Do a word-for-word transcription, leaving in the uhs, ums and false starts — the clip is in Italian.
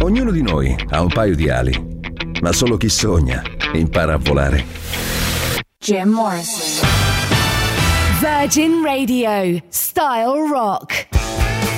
Ognuno di noi ha un paio di ali, ma solo chi sogna impara a volare. Jim Morrison. Virgin Radio, Style Rock.